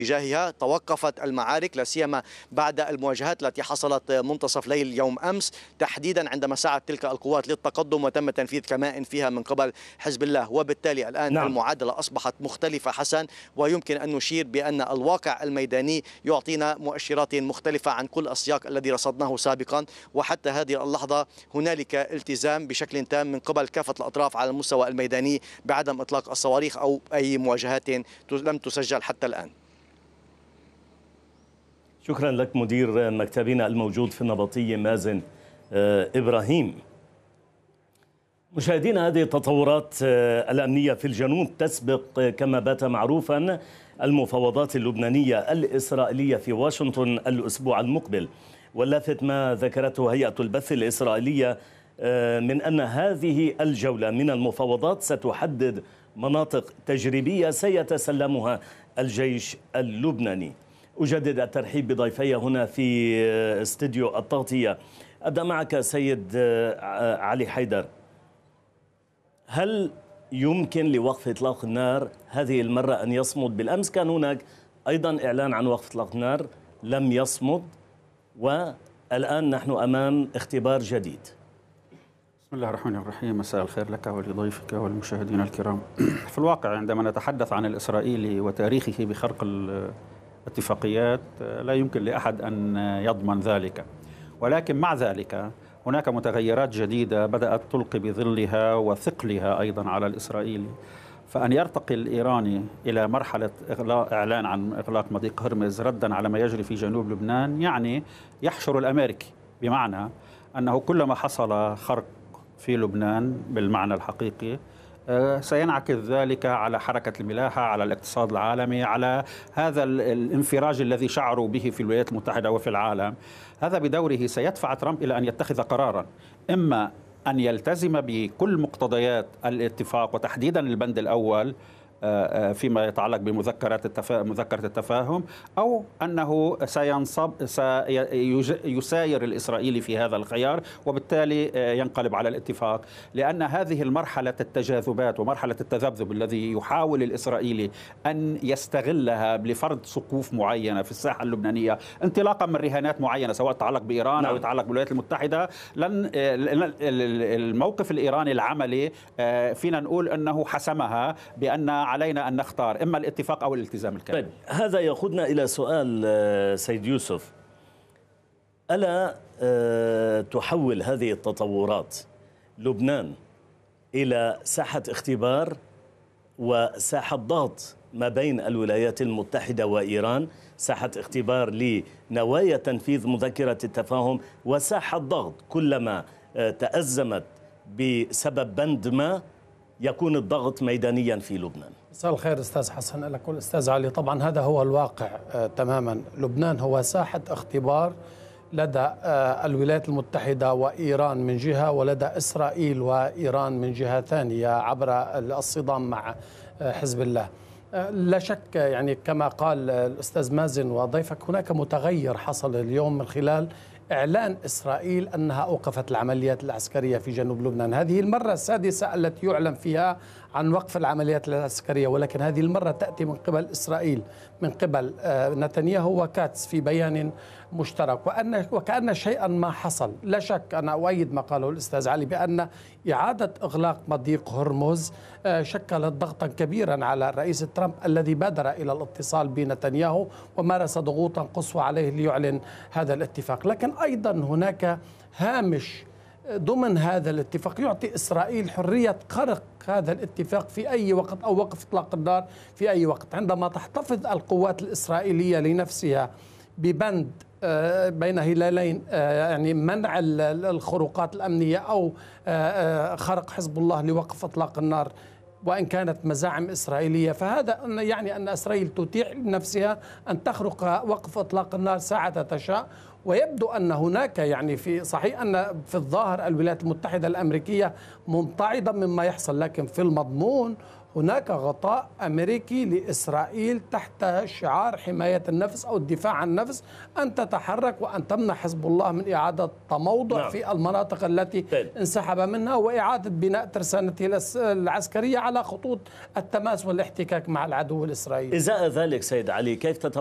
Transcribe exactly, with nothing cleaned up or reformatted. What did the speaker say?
تجاهها. توقفت المعارك لا سيما بعد المواجهات التي حصلت منتصف ليل يوم امس، تحديدا عندما سعت تلك القوات للتقدم وتم تنفيذ كمائن فيها من قبل حزب الله. وبالتالي الان نعم. المعادله اصبحت مختلفه حسن، ويمكن ان نشير بان الواقع الميداني يعطينا مؤشرات مختلفه عن كل السياق الذي رصدناه سابقا. وحتى هذه اللحظه هنالك التزام بشكل تام من قبل كافه الاطراف على المستوى الميداني بعدم اطلاق الصواريخ او اي مواجهات لم تسجل حتى الان. شكرا لك مدير مكتبنا الموجود في النبطية مازن إبراهيم. مشاهدينا، هذه التطورات الأمنية في الجنوب تسبق كما بات معروفا المفاوضات اللبنانية الإسرائيلية في واشنطن الأسبوع المقبل. واللافت ما ذكرته هيئة البث الإسرائيلية من أن هذه الجولة من المفاوضات ستحدد مناطق تجريبية سيتسلمها الجيش اللبناني. أجدد الترحيب بضيفي هنا في استديو التغطية. أبدأ معك سيد علي حيدر. هل يمكن لوقف إطلاق النار هذه المرة أن يصمد؟ بالأمس كان هناك أيضا إعلان عن وقف إطلاق النار لم يصمد، والآن نحن أمام اختبار جديد. بسم الله الرحمن الرحيم. مساء الخير لك ولضيفك والمشاهدين الكرام. في الواقع عندما نتحدث عن الإسرائيلي وتاريخه بخرق الاتفاقيات لا يمكن لأحد أن يضمن ذلك، ولكن مع ذلك هناك متغيرات جديدة بدأت تلقي بظلها وثقلها أيضا على الإسرائيلي. فأن يرتقي الإيراني إلى مرحلة إغلاق إعلان عن إغلاق مضيق هرمز ردا على ما يجري في جنوب لبنان يعني يحشر الأمريكي، بمعنى أنه كلما حصل خرق في لبنان بالمعنى الحقيقي سينعكس ذلك على حركة الملاحة، على الاقتصاد العالمي، على هذا الانفراج الذي شعروا به في الولايات المتحدة وفي العالم. هذا بدوره سيدفع ترامب إلى أن يتخذ قرارا، إما أن يلتزم بكل مقتضيات الاتفاق وتحديدا البند الأول فيما يتعلق بمذكرات التفا... مذكرة التفاهم، أو أنه سينصب سيساير الإسرائيلي في هذا الخيار وبالتالي ينقلب على الاتفاق. لأن هذه المرحلة التجاذبات ومرحلة التذبذب الذي يحاول الإسرائيلي أن يستغلها لفرض سقوف معينة في الساحة اللبنانية انطلاقا من رهانات معينة سواء تتعلق بإيران أو يتعلق بالولايات المتحدة، لن الموقف الإيراني العملي فينا نقول أنه حسمها بأن علينا أن نختار إما الاتفاق أو الالتزام الكامل. طيب، هذا يأخذنا إلى سؤال سيد يوسف. ألا تحول هذه التطورات لبنان إلى ساحة اختبار وساحة ضغط ما بين الولايات المتحدة وإيران، ساحة اختبار لنوايا تنفيذ مذكرة التفاهم وساحة ضغط كلما تأزمت بسبب بند ما يكون الضغط ميدانيا في لبنان؟ مساء الخير أستاذ حسن لك والأستاذ علي. طبعا هذا هو الواقع آه تماما. لبنان هو ساحة اختبار لدى آه الولايات المتحدة وإيران من جهة، ولدى إسرائيل وإيران من جهة ثانية عبر الصدام مع آه حزب الله. آه لا شك يعني كما قال الأستاذ مازن وضيفك، هناك متغير حصل اليوم من خلال إعلان إسرائيل أنها أوقفت العمليات العسكرية في جنوب لبنان. هذه المرة السادسة التي يعلن فيها عن وقف العمليات العسكرية، ولكن هذه المرة تأتي من قبل إسرائيل، من قبل نتنياهو وكاتس في بيان مشترك، وأن وكأن شيئا ما حصل. لا شك أنا أؤيد ما قاله الأستاذ علي بأن إعادة إغلاق مضيق هرمز شكلت ضغطا كبيرا على الرئيس ترامب الذي بادر إلى الاتصال بنتنياهو ومارس ضغوطا قصوى عليه ليعلن هذا الاتفاق. لكن أيضا هناك هامش ضمن هذا الاتفاق يعطي إسرائيل حرية خرق هذا الاتفاق في أي وقت أو وقف إطلاق النار في أي وقت، عندما تحتفظ القوات الإسرائيلية لنفسها ببند بين هلالين، يعني منع الخروقات الأمنية أو خرق حزب الله لوقف إطلاق النار وإن كانت مزاعم إسرائيلية، فهذا يعني أن إسرائيل تتيح لنفسها أن تخرق وقف إطلاق النار ساعة تشاء. ويبدو أن هناك يعني في صحيح أن في الظاهر الولايات المتحدة الأمريكية ممتعضة مما يحصل، لكن في المضمون هناك غطاء أمريكي لإسرائيل تحت شعار حماية النفس أو الدفاع عن النفس أن تتحرك وأن تمنع حزب الله من إعادة تموضع نعم. في المناطق التي طيب. انسحب منها، وإعادة بناء ترسانته العسكرية على خطوط التماس والاحتكاك مع العدو الإسرائيلي. إزاء ذلك سيد علي، كيف